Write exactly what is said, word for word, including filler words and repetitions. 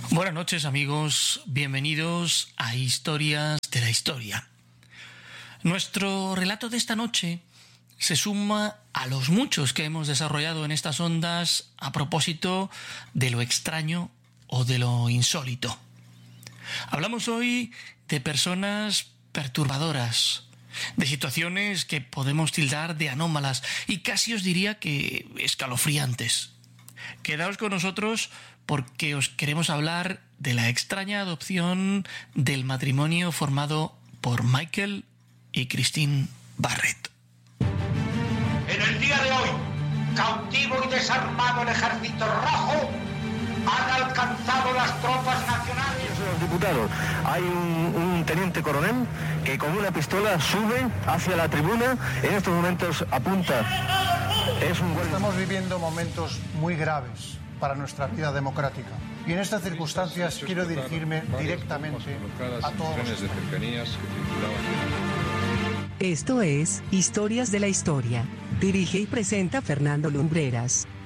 Buenas noches, amigos, bienvenidos a Historias de la Historia. Nuestro relato de esta noche se suma a los muchos que hemos desarrollado en estas ondas a propósito de lo extraño o de lo insólito. Hablamos hoy de personas perturbadoras, de situaciones que podemos tildar de anómalas y casi os diría que escalofriantes. Quedaos con nosotros porque os queremos hablar de la extraña adopción del matrimonio formado por Michael y Christine Barrett. En el día de hoy, cautivo y desarmado el Ejército Rojo, han alcanzado las tropas nacionales. Los diputados, hay un, un teniente coronel que con una pistola sube hacia la tribuna, en estos momentos apunta. Es un buen... Estamos viviendo momentos muy graves para nuestra vida democrática. Y en estas circunstancias quiero dirigirme directamente a todos los... Esto es Historias de la Historia. Dirige y presenta Fernando Lumbreras.